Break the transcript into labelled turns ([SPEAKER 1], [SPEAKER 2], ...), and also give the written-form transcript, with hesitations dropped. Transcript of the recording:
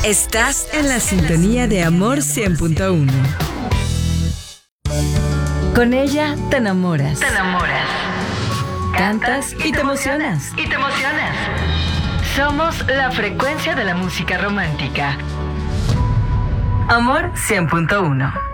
[SPEAKER 1] Estás en la sintonía de Amor 100.1. Con ella te enamoras.
[SPEAKER 2] Te enamoras.
[SPEAKER 1] Cantas y te emocionas.
[SPEAKER 2] Y te emocionas. Somos la frecuencia de la música romántica.
[SPEAKER 1] Amor 100.1.